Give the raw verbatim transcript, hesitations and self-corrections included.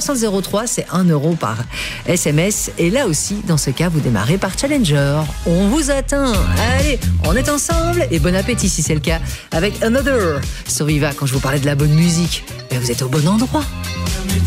zéro zéro trois, c'est un euro par S M S. Et là aussi, dans ce cas, vous démarrez par Challenger. On vous atteint. Allez, on est ensemble et bon appétit si c'est le cas. Avec Another sur Viva, quand je vous parlais de la bonne musique, ben vous êtes au bon endroit.